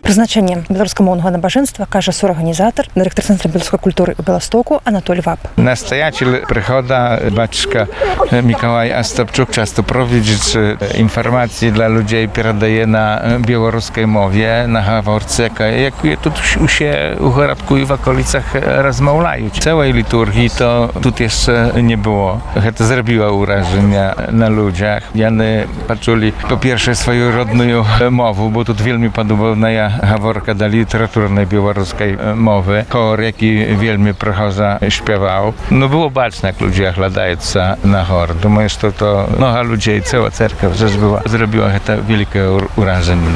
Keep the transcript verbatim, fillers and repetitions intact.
Прызначэнне беларускамоўнага набажэнства кажа суорганізатар, дырэктар цэнтра беларускай культуры ў Беластоку Анатоль Вап. Настоятель прихода, батюшка Mikołaj Astapczuk, часто проводить інформації для людей, передає на білоруській мові, на гаворці, як тут усе у городку і в околицях розмовляють. Цілої літургії то тут ще не було. Це зробило ураження на людях. Вони почули, по-перше, свою родну мову, бо тут вельми подобна гаворка до літературної білоруської мови. Хор, який вельми прихожа śpiewał. No było baczne, jak ludzie oglądający na chór. Думаю, że to mnoga ludzi i cała cerkiew, że była, zrobiła to wielkie urażenie.